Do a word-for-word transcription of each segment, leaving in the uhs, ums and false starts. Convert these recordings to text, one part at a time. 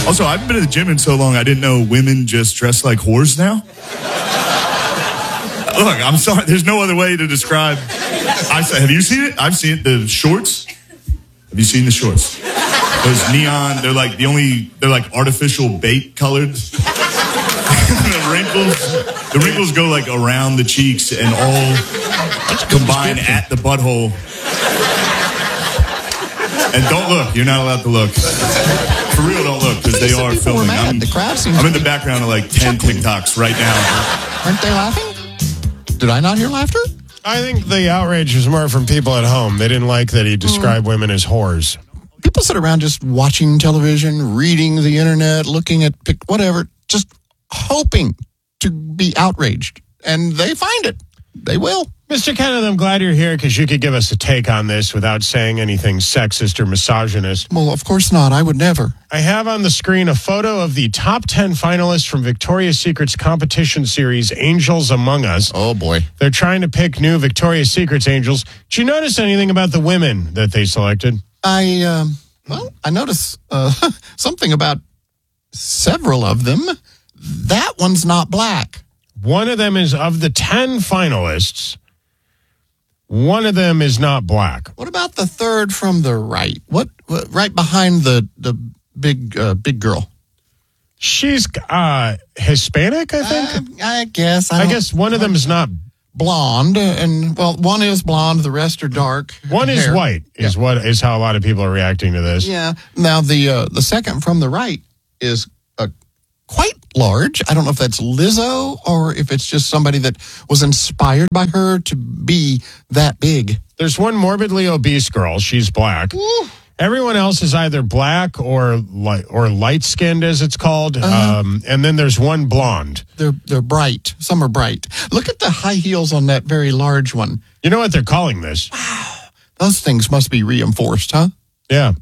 Also, I haven't been to the gym in so long, I didn't know women just dress like whores now. Look, I'm sorry. There's no other way to describe. I Have you seen it? I've seen it. The shorts. Have you seen the shorts? Those neon. They're like the only. They're like artificial bait colored. The wrinkles. The wrinkles go like around the cheeks and all combine at the butthole. And don't look. You're not allowed to look. For real, don't look because they are filming. I'm, the crowd seems I'm in the background of like ten TikToks right now. Aren't they laughing? Did I not hear laughter? I think the outrage was more from people at home. They didn't like that he described mm. women as whores. People sit around just watching television, reading the internet, looking at pic- whatever, just hoping to be outraged. And they find it. They will. Mister Kenneth, I'm glad you're here because you could give us a take on this without saying anything sexist or misogynist. Well, of course not. I would never. I have on the screen a photo of the top ten finalists from Victoria's Secret's competition series, Angels Among Us. Oh, boy. They're trying to pick new Victoria's Secret's angels. Did you notice anything about the women that they selected? I, um, well, I noticed uh, something about several of them. That one's not black. One of them is of the ten finalists. One of them is not black. What about the third from the right? What, what right behind the the big uh, big girl? She's uh, Hispanic, I think. Uh, I guess. I, I guess one of them is not blonde, and well, one is blonde. The rest are dark. One is hair. white. Is yeah. what is how a lot of people are reacting to this. Yeah. Now the uh, the second from the right is uh, quite large. I don't know if that's Lizzo or if it's just somebody that was inspired by her to be that big. There's one morbidly obese girl. She's black. Ooh. Everyone else is either black or light or light skinned, as it's called. Uh-huh. Um, and then there's one blonde. They're they're bright. Some are bright. Look at the high heels on that very large one. You know what they're calling this? Wow, those things must be reinforced, huh? Yeah.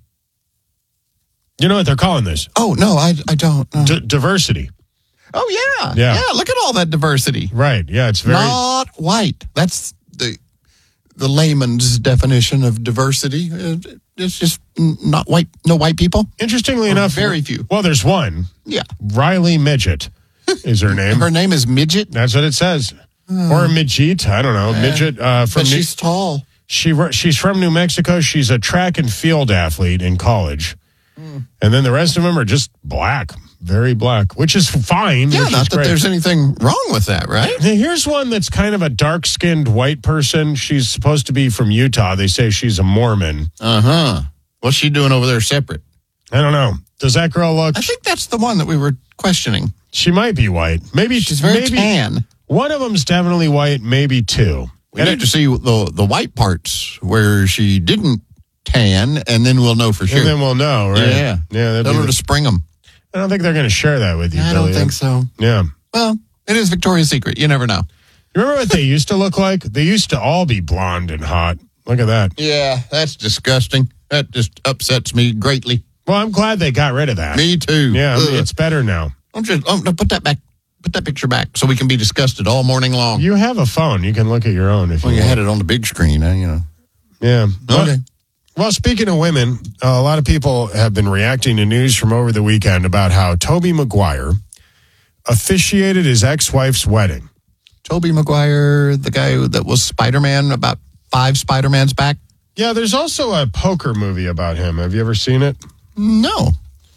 You know what they're calling this? Oh, no, I, I don't. No. D- diversity. Oh, yeah. yeah. Yeah, look at all that diversity. Right, yeah, it's very... Not white. That's the the layman's definition of diversity. It's just not white, no white people. Interestingly or enough... very few. Well, there's one. Yeah. Riley Midget is her name. Her name is Midget? That's what it says. Oh. Or a midget, I don't know. Uh, midget. Uh, from but she's New- tall. She She's from New Mexico. She's a track and field athlete in college. And then the rest of them are just black, very black, which is fine. Yeah, which not is that great. There's anything wrong with that, right? Here's one that's kind of a dark-skinned white person. She's supposed to be from Utah. They say she's a Mormon. Uh-huh. What's she doing over there separate? I don't know. Does that girl look... I think that's the one that we were questioning. She might be white. Maybe she's very maybe, tan. One of them's definitely white, maybe two. We need to see the the white parts where she didn't tan, and then we'll know for sure. And then we'll know, right? Yeah. Yeah. Tell her to spring them. I don't think they're going to share that with you, I Billy. don't think so. Yeah. Well, it is Victoria's Secret. You never know. You remember what they used to look like? They used to all be blonde and hot. Look at that. Yeah, that's disgusting. That just upsets me greatly. Well, I'm glad they got rid of that. Me too. Yeah, I mean, it's better now. Don't just oh, no, put that back. Put that picture back so we can be disgusted all morning long. You have a phone. You can look at your own if well, you you want. had it on the big screen, uh, you know. Yeah. Okay. Well, well speaking of women, uh, a lot of people have been reacting to news from over the weekend about how Tobey Maguire officiated his ex-wife's wedding. Tobey Maguire, the guy that was Spider-Man about five Spider-Mans back? Yeah, there's also a poker movie about him. Have you ever seen it? No.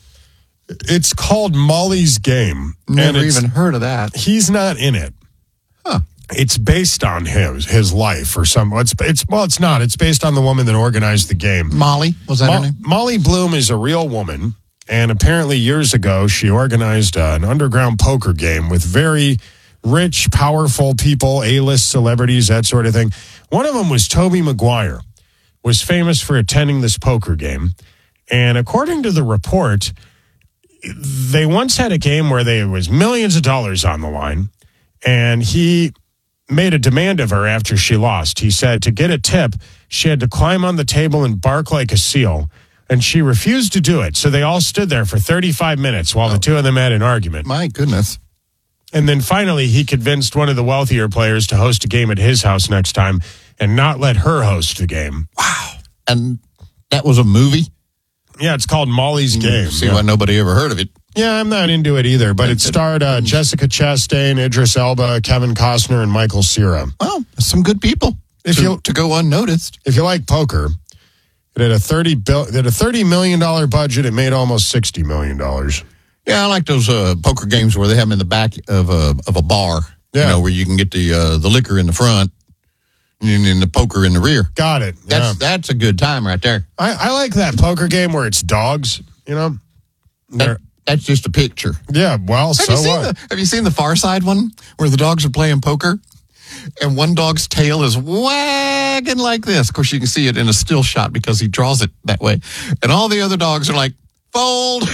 It's called Molly's Game. Never even heard of that. He's not in it. Huh. It's based on his his life or some. It's it's well, it's not. It's based on the woman that organized the game. Molly, was that Mo- her name? Molly Bloom is a real woman, and apparently years ago she organized uh, an underground poker game with very rich, powerful people, A-list celebrities, that sort of thing. One of them was Tobey Maguire, was famous for attending this poker game, and according to the report, they once had a game where there was millions of dollars on the line, and he made a demand of her after she lost. He said to get a tip, she had to climb on the table and bark like a seal, and she refused to do it. So they all stood there for thirty-five minutes while oh. the two of them had an argument. My goodness. And then finally, he convinced one of the wealthier players to host a game at his house next time and not let her host the game. Wow. And that was a movie? Yeah, it's called Molly's Game. See yeah. why nobody ever heard of it. Yeah, I'm not into it either, but it starred uh, Jessica Chastain, Idris Elba, Kevin Costner, and Michael Cera. Well, some good people If to, you- to go unnoticed. If you like poker, it had a thirty bill, it had a thirty million dollar budget. It made almost sixty million dollars. Yeah, I like those uh, poker games where they have them in the back of a of a bar. Yeah. You know, where you can get the uh, the liquor in the front and then the poker in the rear. Got it. That's Yeah. that's a good time right there. I, I like that poker game where it's dogs, you know? They're- That, that's just a picture. yeah, well, Have so you seen what? the Have you seen the Far Side one where the dogs are playing poker, and one dog's tail is wagging like this? Of course, you can see it in a still shot because he draws it that way, and all the other dogs are like fold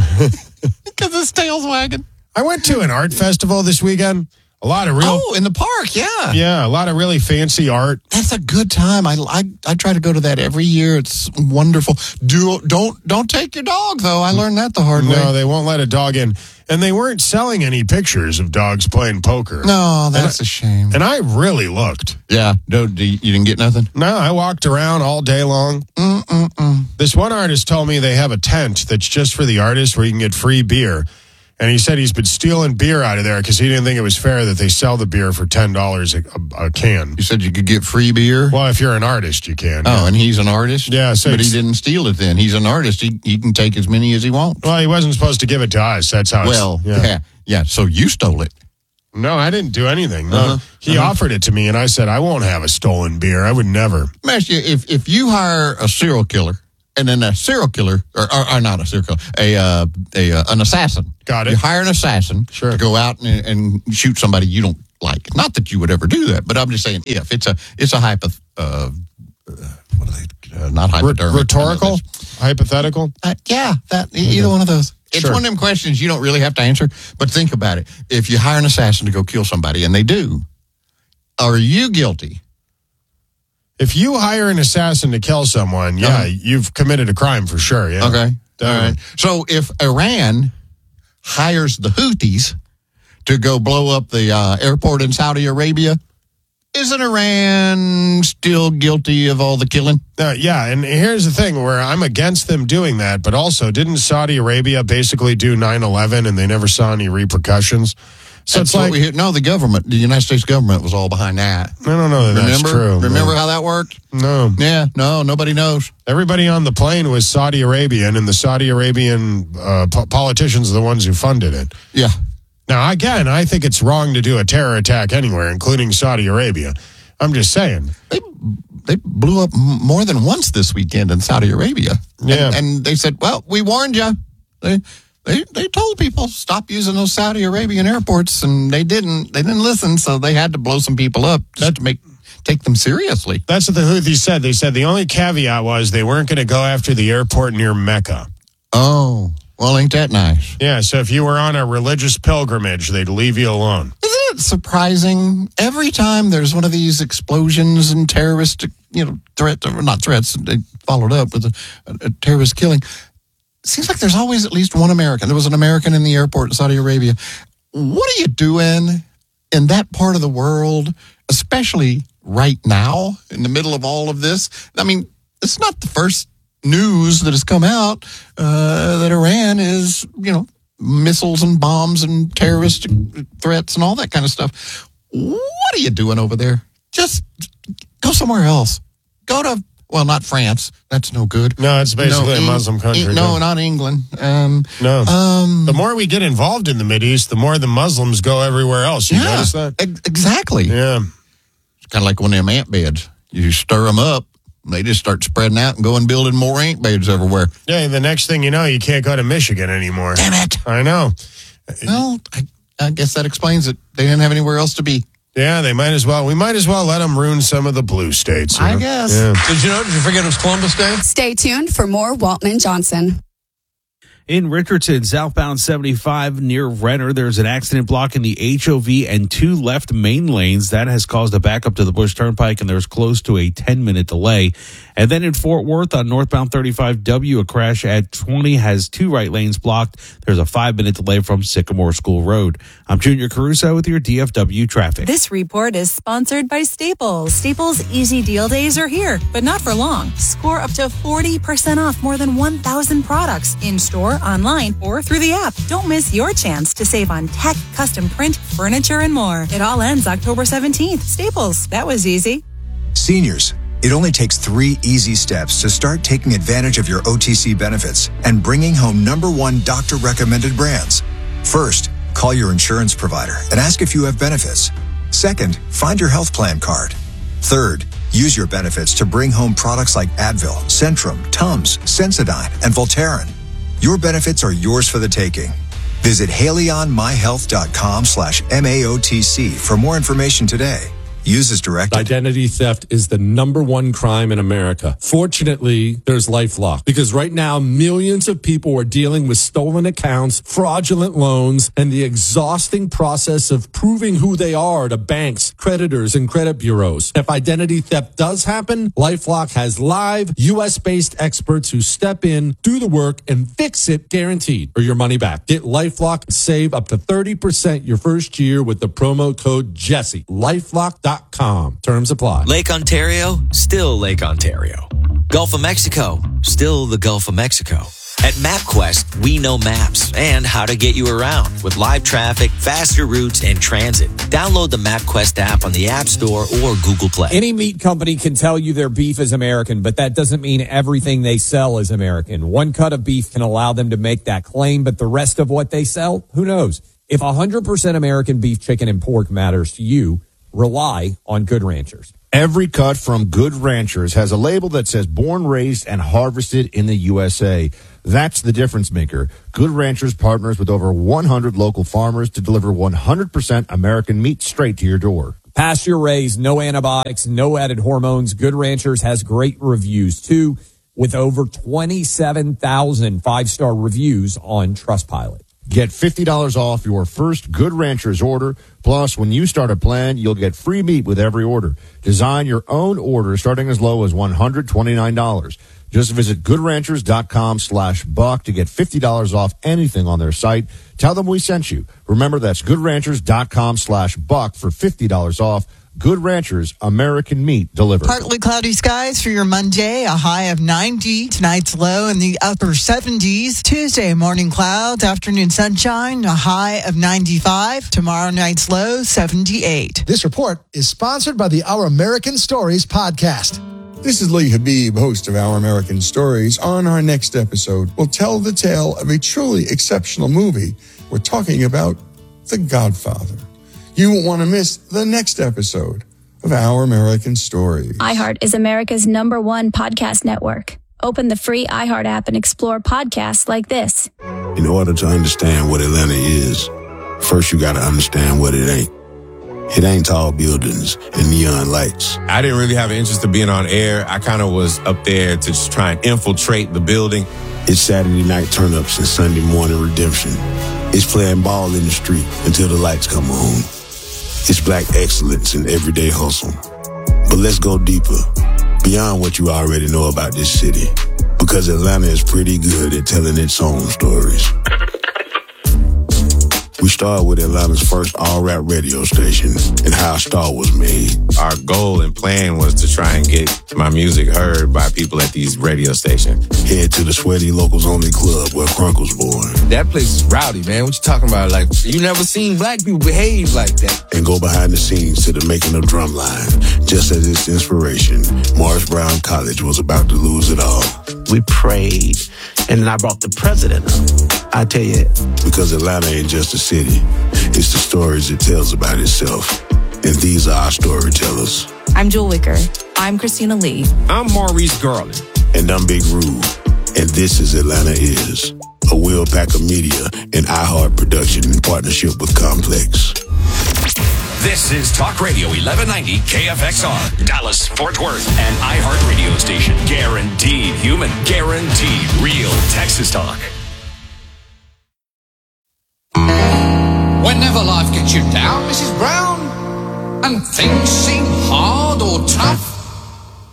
because his tail's wagging. I went to an art festival this weekend. A lot of real, Oh, in the park, yeah. yeah, a lot of really fancy art. That's a good time. I, I I try to go to that every year. It's wonderful. Do don't don't take your dog though. I learned that the hard No, way. they won't let a dog in. And they weren't selling any pictures of dogs playing poker. No, that's a shame. And I really looked. Yeah, no, do you, you didn't get nothing. No, I walked around all day long. Mm-mm-mm. This one artist told me they have a tent that's just for the artist where you can get free beer. And he said he's been stealing beer out of there because he didn't think it was fair that they sell the beer for ten dollars a, a, a can. You said you could get free beer. Well, if you're an artist, you can. Oh, yeah. and he's an artist? Yeah, so but he it's- didn't steal it then. He's an artist. He he can take as many as he wants. Well, he wasn't supposed to give it to us. That's how Well, it's... yeah. yeah, so you stole it. No, I didn't do anything. No, Uh-huh. he Uh-huh. offered it to me, and I said, I won't have a stolen beer. I would never. Let me ask you, if, if you hire a serial killer, and then a serial killer, or, or, or not a serial killer, a, uh, a uh, an assassin. Got it. You hire an assassin Sure. to go out and, and shoot somebody you don't like. Not that you would ever do that, but I'm just saying if. It's a it's a hypo, uh, uh, what are they, uh, not R- hypodermic. rhetorical? Hypothetical? Uh, yeah, that e- either one of those. It's Sure. one of them questions you don't really have to answer, but think about it. If you hire an assassin to go kill somebody, and they do, are you guilty? If you hire an assassin to kill someone, yeah, Uh-huh. you've committed a crime for sure. Yeah. Okay. All Definitely. right. So if Iran hires the Houthis to go blow up the uh, airport in Saudi Arabia, isn't Iran still guilty of all the killing? Uh, yeah, and here's the thing where I'm against them doing that, but also didn't Saudi Arabia basically do nine eleven and they never saw any repercussions? So That's it's what like, we hear. No, the government, the United States government was all behind that. I don't know that that's Remember? true. Remember No. how that worked? No. Yeah, no, nobody knows. Everybody on the plane was Saudi Arabian, and the Saudi Arabian uh, po- politicians are the ones who funded it. Yeah. Now, again, I think it's wrong to do a terror attack anywhere, including Saudi Arabia. I'm just saying. They they blew up m- more than once this weekend in Saudi Arabia. And, Yeah. and they said, well, we warned you. They, they they told people stop using those Saudi Arabian airports, and they didn't. They didn't listen, so they had to blow some people up just to make take them seriously. That's what the Houthis said. They said the only caveat was they weren't going to go after the airport near Mecca. Oh, well, ain't that nice? Yeah, so if you were on a religious pilgrimage, they'd leave you alone. Isn't it surprising? Every time there's one of these explosions and terrorist, you know, threat or not threats, they followed up with a, a, a terrorist killing. It seems like there's always at least one American. There was an American in the airport in Saudi Arabia. What are you doing in that part of the world, especially right now, in the middle of all of this? I mean, it's not the first news that has come out uh, that Iran is, you know, missiles and bombs and terrorist threats and all that kind of stuff. What are you doing over there? Just go somewhere else. Go to, well, not France. That's no good. No, it's basically a Eng- Muslim country. Eng- no, not England. Um, No. um, The more we get involved in the Mideast, the more the Muslims go everywhere else. You yeah, notice that? ex- exactly. Yeah. It's kind of like one of them ant beds. You stir them up, they just start spreading out and going building more ant beds everywhere. Yeah, and the next thing you know, you can't go to Michigan anymore. Damn it. I know. Well, I, I guess that explains it. They didn't have anywhere else to be. Yeah, they might as well. We might as well let them ruin some of the blue states. you I know? guess. Yeah. Did you know? Did you forget it was Columbus Day? Stay tuned for more Walton and Johnson. In Richardson, southbound seventy-five near Renner, there's an accident blocking the H O V and two left main lanes. That has caused a backup to the Bush Turnpike, and there's close to a ten-minute delay. And then in Fort Worth on northbound thirty-five W, a crash at twenty has two right lanes blocked. There's a five-minute delay from Sycamore School Road. I'm Junior Caruso with your D F W traffic. This report is sponsored by Staples. Staples Easy Deal Days are here, but not for long. Score up to forty percent off more than one thousand products in-store, online, or through the app. Don't miss your chance to save on tech, custom print, furniture, and more. It all ends October seventeenth. Staples. That was easy. Seniors, it only takes three easy steps to start taking advantage of your O T C benefits and bringing home number one doctor-recommended brands. First, call your insurance provider and ask if you have benefits. Second, find your health plan card. Third, use your benefits to bring home products like Advil, Centrum, Tums, Sensodyne, and Voltaren. Your benefits are yours for the taking. Visit haleyonmyhealth.com slash MAOTC for more information today. Use as directed. Identity theft is the number one crime in America. Fortunately, there's LifeLock, because right now millions of people are dealing with stolen accounts, fraudulent loans, and the exhausting process of proving who they are to banks, creditors, and credit bureaus. If identity theft does happen, LifeLock has live U S-based experts who step in, do the work, and fix it guaranteed, or your money back. Get LifeLock and save up to thirty percent your first year with the promo code Jesse. LifeLock dot com. Terms apply. Lake Ontario, still Lake Ontario. Gulf of Mexico, still the Gulf of Mexico. At MapQuest, we know maps and how to get you around with live traffic, faster routes, and transit. Download the MapQuest app on the App Store or Google Play. Any meat company can tell you their beef is American, but that doesn't mean everything they sell is American. One cut of beef can allow them to make that claim, but the rest of what they sell, who knows? If one hundred percent American beef, chicken, and pork matters to you, rely on Good Ranchers. Every cut from Good Ranchers has a label that says born, raised, and harvested in the U S A. That's the difference maker. Good Ranchers partners with over one hundred local farmers to deliver one hundred percent American meat straight to your door. Pasture raised, no antibiotics, no added hormones. Good Ranchers has great reviews too, with over twenty-seven thousand five-star reviews on Trustpilot. Get fifty dollars off your first Good Ranchers order. Plus, when you start a plan, you'll get free meat with every order. Design your own order starting as low as one hundred twenty-nine dollars. Just visit goodranchers.com slash buck to get fifty dollars off anything on their site. Tell them we sent you. Remember, that's goodranchers.com slash buck for fifty dollars off. Good Ranchers, American meat delivered. Partly cloudy skies for your Monday, a high of ninety. Tonight's low in the upper seventies. Tuesday, morning clouds, afternoon sunshine, a high of ninety-five. Tomorrow night's low, seventy-eight. This report is sponsored by the Our American Stories podcast. This is Lee Habib, host of Our American Stories. On our next episode, we'll tell the tale of a truly exceptional movie. We're talking about The Godfather. You won't want to miss the next episode of Our American Stories. iHeart is America's number one podcast network. Open the free iHeart app and explore podcasts like this. In order to understand what Atlanta is, first you got to understand what it ain't. It ain't tall buildings and neon lights. I didn't really have an interest in being on air. I kind of was up there to just try and infiltrate the building. It's Saturday night turn-ups and Sunday morning redemption. It's playing ball in the street until the lights come on. It's black excellence in everyday hustle. But let's go deeper, beyond what you already know about this city, because Atlanta is pretty good at telling its own stories. We started with Atlanta's first all-rap radio station and how Star was made. Our goal and plan was to try and get my music heard by people at these radio stations. Head to the Sweaty Locals Only Club where Crunk was born. That place is rowdy, man. What you talking about? Like, you never seen black people behave like that. And go behind the scenes to the making of Drumline. Just as its inspiration, Morris Brown College was about to lose it all. We prayed, and then I brought the president up. I tell you. Because Atlanta ain't just a city. It's the stories it tells about itself. And these are our storytellers. I'm Jewel Wicker. I'm Christina Lee. I'm Maurice Garland. And I'm Big Rube. And this is Atlanta Is, a Will Packer Media and iHeart production in partnership with Complex. This is Talk Radio eleven ninety K F X R, Dallas, Fort Worth, an iHeart radio station. Guaranteed human, guaranteed real Texas talk. you down, Missus Brown? And things seem hard or tough?